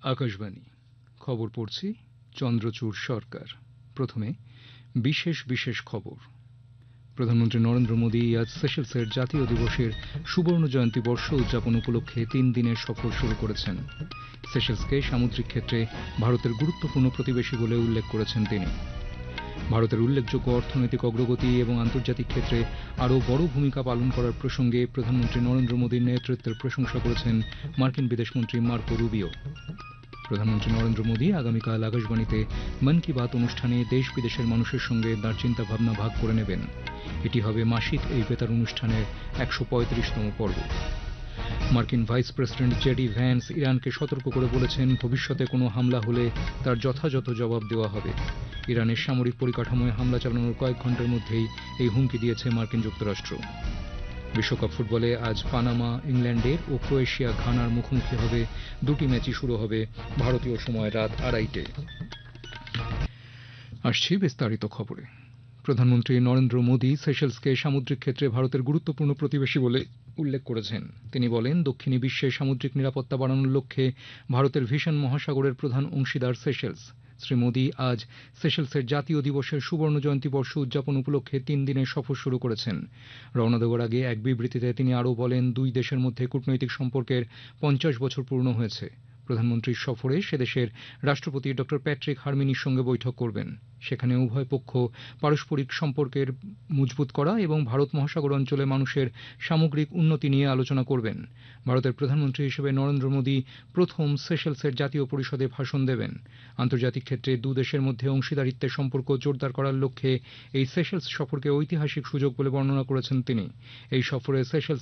আকাশবাণী খবর পড়ছি চন্দ্রচূড় সরকার। প্রথমে বিশেষ বিশেষ খবর। প্রধানমন্ত্রী নরেন্দ্র মোদী আজ সেশেলসের জাতীয় দিবসের সুবর্ণ জয়ন্তী বর্ষ উদযাপন উপলক্ষে 3 দিনের সফর শুরু করেছেন। সেশেলসকে সামুদ্রিক ক্ষেত্রে ভারতের গুরুত্বপূর্ণ প্রতিবেশী বলে উল্লেখ করেছেন তিনি। ভারতের উল্লেখযোগ্য অর্থনৈতিক অগ্রগতি এবং আন্তর্জাতিক ক্ষেত্রে আরও বড় ভূমিকা পালন করার প্রসঙ্গে প্রধানমন্ত্রী নরেন্দ্র মোদীর নেতৃত্বের প্রশংসা করেছেন মার্কিন বিদেশমন্ত্রী মার্কো রুবিও। প্রধানমন্ত্রী নরেন্দ্র মোদী আগামীকাল আকাশবাণীতে মন কি বাত অনুষ্ঠানে দেশ বিদেশের মানুষের সঙ্গে তাঁর চিন্তাভাবনা ভাগ করে নেবেন। এটি হবে মাসিক এই বেতার অনুষ্ঠানের 135তম পর্ব। মার্কিন ভাইস প্রেসিডেন্ট জেডি ভ্যান্স ইরানকে সতর্ক করে বলেছেন, ভবিষ্যতে কোনো হামলা হলে তার যথাযথ জবাব দেওয়া হবে। ইরানের সামরিক পরিকাঠামোয় হামলা চালানোর কয়েক ঘণ্টার মধ্যেই এই হুমকি দিয়েছে মার্কিন যুক্তরাষ্ট্র। বিশ্বকাপ ফুটবলে আজ পানামা ইংল্যান্ডের ও ক্রোয়েশিয়া ঘানার মুখোমুখি হবে। 2টি ম্যাচই শুরু হবে ভারতীয় সময় রাত 2:30টায়। আসছি বিস্তারিত খবরে। প্রধানমন্ত্রী নরেন্দ্র মোদী সেশেলসকে সামুদ্রিক ক্ষেত্রে ভারতের গুরুত্বপূর্ণ প্রতিবেশী বলে উল্লেখ করেছেন। তিনি বলেন, দক্ষিণী বিশ্বে সামুদ্রিক নিরাপত্তা বাড়ানোর লক্ষ্যে ভারতের ভীষণ মহাসাগরের প্রধান অংশীদার সেশেলস। শ্রী মোদী আজ সেশেলসের জাতীয় দিবসের সুবর্ণ জয়ন্তী বর্ষ উদযাপন উপলক্ষে 3 দিনের সফর শুরু করেছেন। রওনা দেওয়ার আগে এক বিবৃতিতে তিনি আরও বলেন, দুই দেশের মধ্যে কূটনৈতিক সম্পর্কের 50 বছর পূর্ণ হয়েছে। প্রধানমন্ত্রীর সফরে সেদেশের রাষ্ট্রপতি ড প্যাট্রিক হারমিনির সঙ্গে বৈঠক করবেন। সেখানে উভয় পক্ষ পারস্পরিক সম্পর্কের মজবুত করা এবং ভারত মহাসাগর অঞ্চলে মানুষের সামগ্রিক উন্নতি নিয়ে আলোচনা করবেন। ভারতের প্রধানমন্ত্রী হিসেবে নরেন্দ্র মোদী প্রথম সেশেলসের জাতীয় পরিষদে ভাষণ দেবেন। আন্তর্জাতিক ক্ষেত্রে দু দেশের মধ্যে অংশীদারিত্বের সম্পর্ক জোরদার করার লক্ষ্যে এই সেশেলস সফরকে ঐতিহাসিক সুযোগ বলে বর্ণনা করেছেন তিনি। এই সফরে সেশেলস